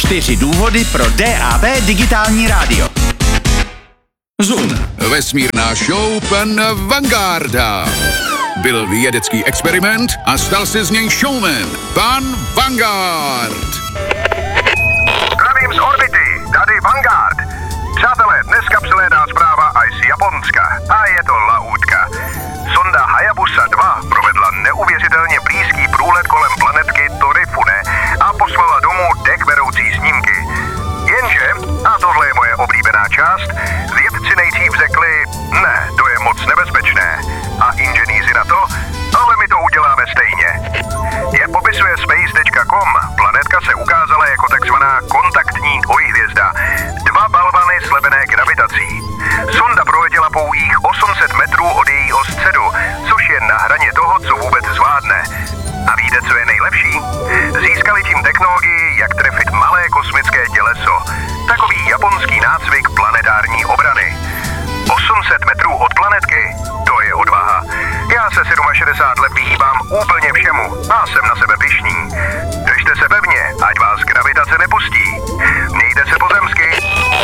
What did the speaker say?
4 důvody pro DAB digitální rádio. Zoom, vesmírná show pana Vanguarda. Byl vědecký experiment a stal se z něj showman, pan Vanguard. Zdravím z orbity, tady Vanguard. Přátelé, dnes kapselédá zpráva i z Japonska. A je to lahůdka. Sonda Hayabusa 2 provedla neuvěřitelně blízký průlet kolem planetky Torifune a poslala domů dechberoucí snímky. Jenže, a tohle je moje oblíbená část, vědci nejdřív řekli, ne, to je moc nebezpečné. A inženýři na to, ale my to uděláme stejně. Jak popisuje space.com, planetka se ukázala jako takzvaná kontaktní dvojhvězda. 2 balvany slebené gravitací. Sonda proletěla pouhých 800 metrů od jejího středu, což je na hraně toho, co vůbec zvládne. A víte, co je nejlepší? Získali tím technologii, jak trefit malé kosmické těleso. Takový japonský nácvik planetární obrany. 800 metrů od planetky, to je odvaha. Já se 67 let vyhýbám úplně všemu a jsem na sebe